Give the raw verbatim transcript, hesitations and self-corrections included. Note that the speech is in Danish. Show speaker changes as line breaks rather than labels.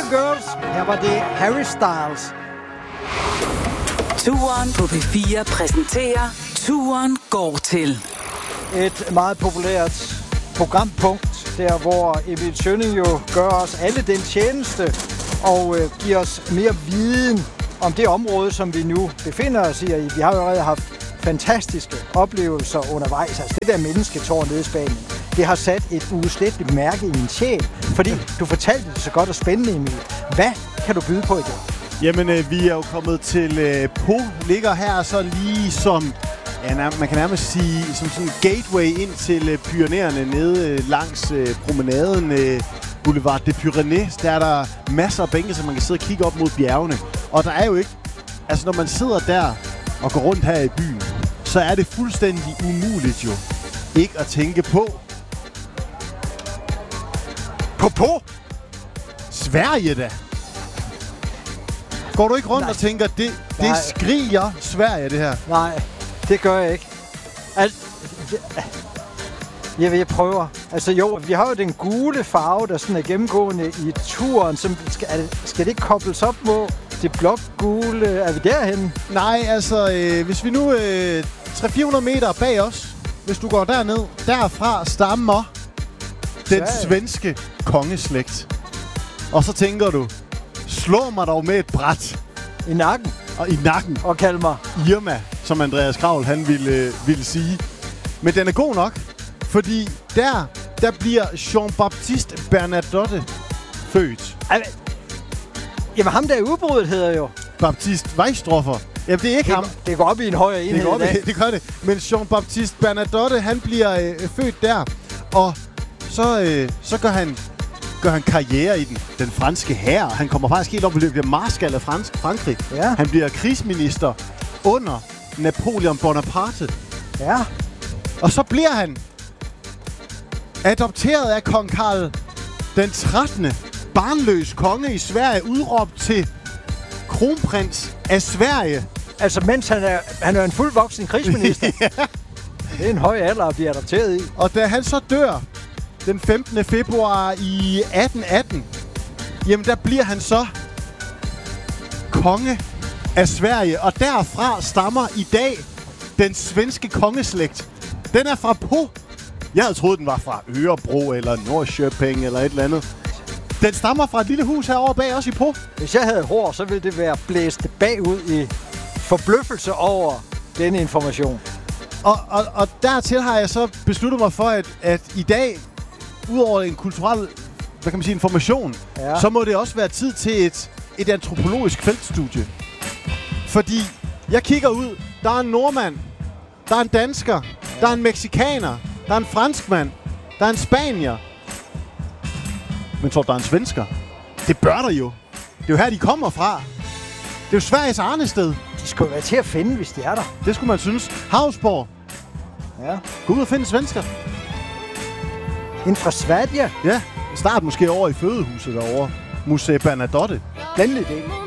Girls. Her var det Harry Styles.
Turen på P fire præsenterer Turen går til.
Et meget populært programpunkt, der hvor Emil Schønning jo gør os alle den tjeneste og øh, giver os mere viden om det område, som vi nu befinder os i. Vi har jo allerede haft fantastiske oplevelser undervejs. Altså det der mennesketårn nede i Spanien, det har sat et udsletteligt mærke i min sjæl, fordi du fortalte det så godt og spændende, Emil. Hvad kan du byde på i dag?
Jamen, øh, vi er jo kommet til øh, Po, ligger her så lige som, ja, man kan nærmest sige, som sådan en gateway ind til øh, Pyrenæerne nede øh, langs øh, promenaden øh, Boulevard de Pyrénées. Der er der masser af bænke, så man kan sidde og kigge op mod bjergene. Og der er jo ikke, altså når man sidder der og går rundt her i byen, så er det fuldstændig umuligt jo ikke at tænke på. På Po? Sverige da! Går du ikke rundt Nej. og tænker, det, det skriger Sverige, det her?
Nej, det gør jeg ikke. Al- jeg, jeg prøver. Altså jo, vi har jo den gule farve, der sådan er gennemgående i turen. Som skal, skal det ikke kobles op mod det blågule? Er vi derhenne?
Nej, altså, øh, hvis vi nu øh, tre til fire hundrede meter bag os, hvis du går derned, derfra stammer den Sverige. Svenske kongeslægt. Og så tænker du, slå mig dog med et bræt.
I nakken.
Og i nakken.
Og kald mig
Irma, som Andreas Kravl, han ville, ville sige. Men den er god nok, fordi der, der bliver Jean-Baptiste Bernadotte født.
Altså, jamen ham der i udbruddet hedder jo
Baptiste Weistroffer. Jamen det er ikke
det,
ham.
Det går op i en højere enhed.
Det går op i, det gør det. Men Jean-Baptiste Bernadotte, han bliver øh, født der. Og så, øh, så gør han... gør han karriere i den, den franske hær. Han kommer faktisk helt op og bliver marskal af fransk, Frankrig.
Ja.
Han bliver krigsminister under Napoleon Bonaparte.
Ja.
Og så bliver han adopteret af kong Karl den trettende barnløs konge i Sverige, udråbt til kronprins af Sverige.
Altså mens han er, han er en fuldvoksen krigsminister.
Ja.
Det er en høj alder at blive adopteret i.
Og da han så dør den femtende februar i atten atten, jamen der bliver han så konge af Sverige. Og derfra stammer i dag den svenske kongeslægt. Den er fra Po. Jeg havde troet, den var fra Örebro eller Norrköping eller et eller andet. Den stammer fra et lille hus herovre bag os i Po.
Hvis jeg havde hår, så ville det være blæst bagud i forbløffelse over denne information.
Og, og, og dertil har jeg så besluttet mig for, at, at i dag, udover en kulturel, hvad kan man sige, information, ja. så må det også være tid til et, et antropologisk feltstudie. Fordi jeg kigger ud, der er en nordmand, der er en dansker, ja. der er en meksikaner, der er en franskmand, der er en spanier. Men tror du, der er en svensker? Det bør der jo. Det er jo her, de kommer fra. Det er jo Sveriges arnested.
De skulle være til at finde, hvis de er der.
Det skulle man synes. Havsborg.
Ja.
Gå ud og finde svensker.
En fra Sverige?
Ja. Start måske over i fødehuset derovre. Museet Bernadotte.
Blændelig idé.